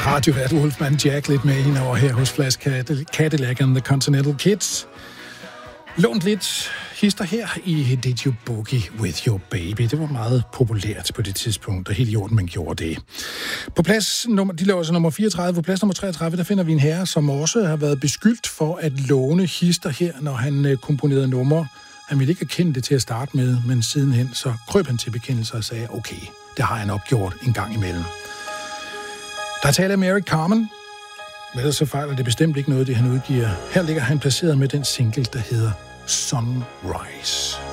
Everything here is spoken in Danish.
radiovært Wolfman Jack lidt med hende over her hos Flash Cadillac and the Continental Kids. Lånt lidt hister her i Did You Boogie With Your Baby. Det var meget populært på det tidspunkt, og helt i orden, man gjorde det. På plads nummer, de laver altså nummer 34, på plads nummer 33, der finder vi en herre, som også har været beskyldt for at låne hister her, når han komponerede numre. Han ville ikke erkende det til at starte med, men sidenhen så krøb han til bekendelse og sagde, okay, det har han opgjort en gang imellem. Der taler om Eric Carmen. Men ellers så fejler det bestemt ikke noget, det han udgiver. Her ligger han placeret med den single, der hedder Sunrise.